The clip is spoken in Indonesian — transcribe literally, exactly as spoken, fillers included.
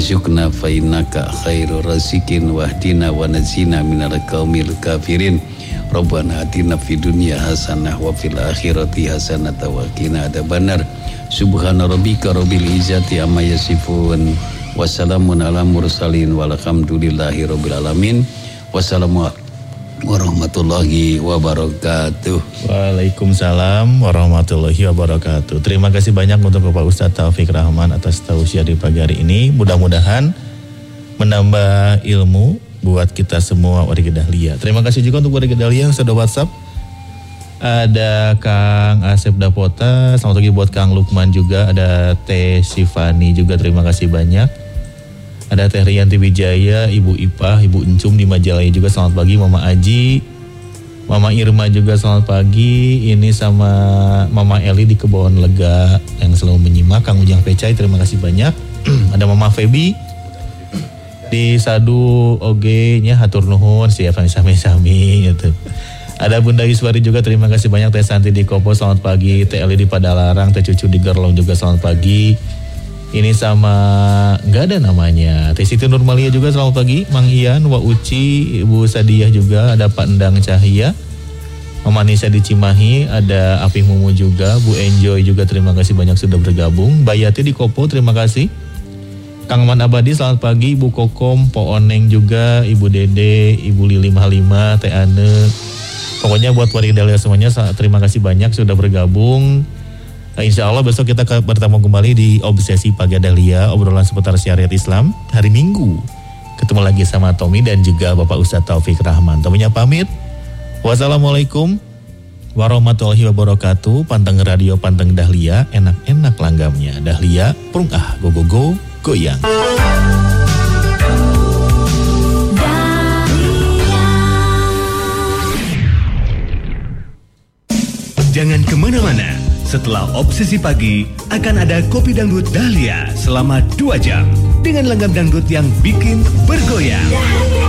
warzuqna fa innaka khairur raziqin wahdina wa najina minal qaumil kafirin. Rabbana atina fid dunya hasanah wa fil akhirati hasanah wa qina adzabannar. Subhana rabbika rabbil izzati amma yasifun. Wassalamun ala mursalin walhamdulillahi rabbil alamin. Wassalamualaikum warahmatullahi wabarakatuh. Waalaikumsalam warahmatullahi wabarakatuh. Terima kasih banyak untuk Bapak Ustadz Taufik Rahman atas tausiah di pagi hari ini. Mudah-mudahan menambah ilmu buat kita semua warga Dahlia. Terima kasih juga untuk warga Dahlia yang sudah WhatsApp. Ada Kang Asep Dapota, selamat pagi buat Kang Lukman juga. Ada Teh Sifani juga, terima kasih banyak. Ada Teh Rianti Wijaya, Ibu Ipah, Ibu Encum di Majalaya juga selamat pagi. Mama Aji, Mama Irma juga selamat pagi. Ini sama Mama Eli di Kebon Lega yang selalu menyimak. Kang Ujang Pecai, terima kasih banyak. Ada Mama Febi di Sadu Oge-nya hatur nuhun siapa sami-sami gitu. Ada Bunda Yuswari juga, terima kasih banyak. Teh Santi di Kopo, selamat pagi. Teh Eli di Padalarang, Teh Cucu di Gerlong juga selamat pagi. Ini sama nggak ada namanya. Teh Siti Nurmalia juga selamat pagi. Mang Ian, Wa Uci, Ibu Sadiah juga. Ada Pak Endang Cahya, Mama Nisa di Cimahi. Ada Apih Mumu juga. Bu Enjoy juga, terima kasih banyak sudah bergabung. Bayati di Kopo, terima kasih. Kang Man Abadi selamat pagi. Ibu Kokom, Po Oneng juga, Ibu Dede, Ibu Lili Mahalima, Teh Ane. Pokoknya buat warga Dahlia semuanya terima kasih banyak sudah bergabung. Nah, insya Allah besok kita bertemu kembali di Obsesi Pagi Dahlia, obrolan seputar syariat Islam hari Minggu. Ketemu lagi sama Tommy dan juga Bapak Ustadz Taufik Rahman. Tommynya pamit. Wassalamualaikum warahmatullahi wabarakatuh. Panteng radio, panteng Dahlia, enak-enak langgamnya. Dahlia, prung ah, go go go, goyang. Jangan kemana-mana, setelah Obsesi Pagi akan ada Kopi Dangdut Dahlia selama dua jam dengan langgam dangdut yang bikin bergoyang.